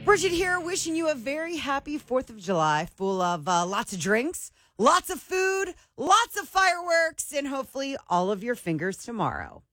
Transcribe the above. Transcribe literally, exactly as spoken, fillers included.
Bridget here, wishing you a very happy fourth of July, full of uh, lots of drinks, lots of food, lots of fireworks, and hopefully all of your fingers tomorrow.